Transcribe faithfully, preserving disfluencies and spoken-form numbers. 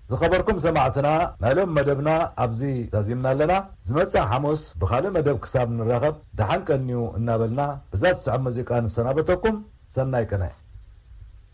ዝኸበርኩም ሰማዕትና ናይሎም መደብና ኣብዚ ታዚምና ኣለና ዝመጽእ ሐሙስ ብኻልእ መደብ ክሳብ ንረኸብ ደሓን ቀኒዩ እናበልና ብዛት ሰዓብ ሙዚቃ ንሰናበተኩም ሰናይ ቀናይ